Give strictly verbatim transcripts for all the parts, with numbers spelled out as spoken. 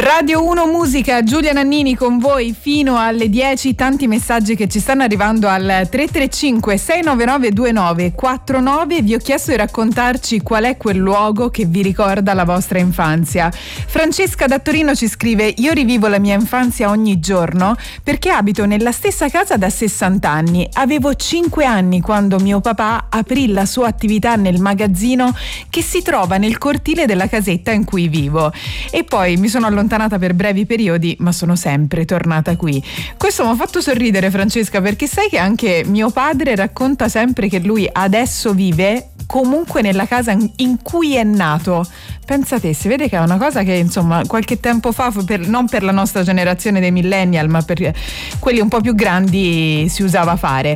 Radio uno Musica, Giulia Nannini con voi fino alle dieci. Tanti messaggi che ci stanno arrivando al tre tre cinque sei nove nove due nove quattro nove. Vi ho chiesto di raccontarci qual è quel luogo che vi ricorda la vostra infanzia. Francesca da Torino ci scrive: io rivivo la mia infanzia ogni giorno perché abito nella stessa casa da sessanta anni. Avevo cinque anni quando mio papà aprì la sua attività nel magazzino che si trova nel cortile della casetta in cui vivo, e poi mi sono allontanata per brevi periodi, ma sono sempre tornata qui. Questo mi ha fatto sorridere, Francesca, perché sai che anche mio padre racconta sempre che lui adesso vive comunque nella casa in cui è nato. Pensa te, si vede che è una cosa che insomma qualche tempo fa, per, non per la nostra generazione dei millennial, ma per quelli un po' più grandi, si usava fare.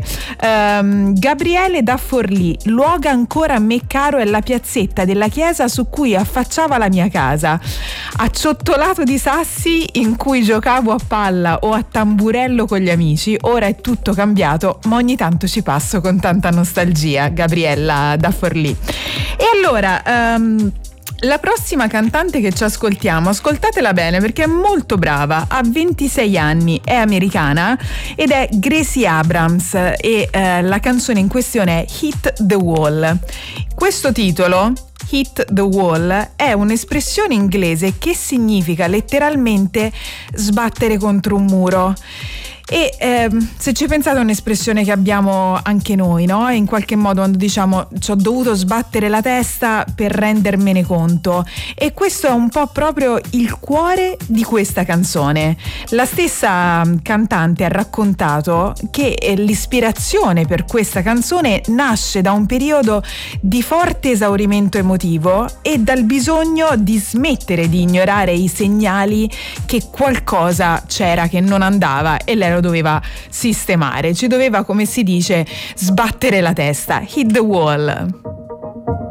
um, Gabriele da Forlì: luogo ancora a me caro è la piazzetta della chiesa su cui affacciava la mia casa, acciottolato di sassi in cui giocavo a palla o a tamburello con gli amici. Ora è tutto cambiato, ma ogni tanto ci passo con tanta nostalgia. Gabriella da Forlì. E allora um, la prossima cantante che ci ascoltiamo, ascoltatela bene perché è molto brava, ha ventisei anni, è americana ed è Gracie Abrams, e eh, la canzone in questione è Hit the Wall. Questo titolo, Hit the Wall, è un'espressione inglese che significa letteralmente sbattere contro un muro. E ehm, se ci pensate, è un'espressione che abbiamo anche noi, no? In qualche modo, quando diciamo ci ho dovuto sbattere la testa per rendermene conto, e questo è un po' proprio il cuore di questa canzone. La stessa cantante ha raccontato che l'ispirazione per questa canzone nasce da un periodo di forte esaurimento emotivo e dal bisogno di smettere di ignorare i segnali che qualcosa c'era che non andava e lei lo doveva sistemare, ci doveva, come si dice, sbattere la testa. Hit the wall.